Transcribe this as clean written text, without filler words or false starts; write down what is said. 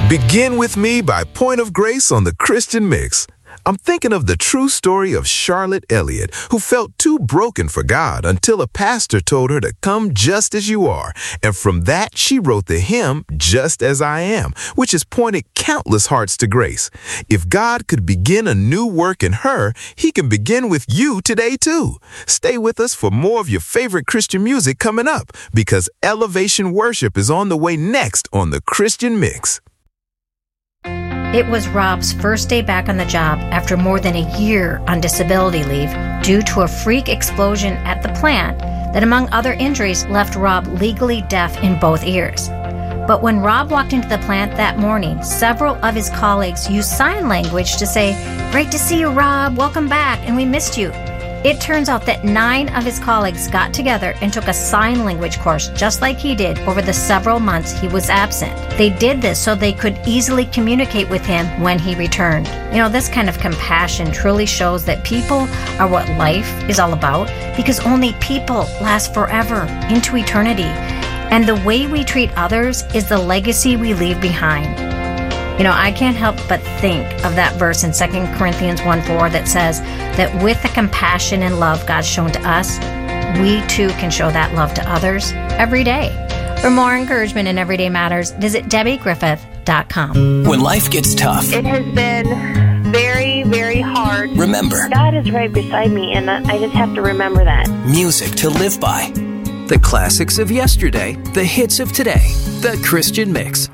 Begin With Me by Point of Grace on the Christian Mix. I'm thinking of the true story of Charlotte Elliott, who felt too broken for God until a pastor told her to come just as you are. And from that, she wrote the hymn, Just As I Am, which has pointed countless hearts to grace. If God could begin a new work in her, he can begin with you today, too. Stay with us for more of your favorite Christian music coming up, because Elevation Worship is on the way next on the Christian Mix. It was Rob's first day back on the job after more than a year on disability leave due to a freak explosion at the plant that, among other injuries, left Rob legally deaf in both ears. But when Rob walked into the plant that morning, several of his colleagues used sign language to say, "Great to see you, Rob. Welcome back, and we missed you." It turns out that 9 of his colleagues got together and took a sign language course just like he did over the several months he was absent. They did this so they could easily communicate with him when he returned. You know, this kind of compassion truly shows that people are what life is all about, because only people last forever into eternity. And the way we treat others is the legacy we leave behind. You know, I can't help but think of that verse in 2 Corinthians 1:4 that says that with the compassion and love God's shown to us, we too can show that love to others every day. For more encouragement in Everyday Matters, visit DebbieGriffith.com. When life gets tough, it has been very, very hard. Remember, God is right beside me, and I just have to remember that. Music to live by. The classics of yesterday, the hits of today, the Christian Mix.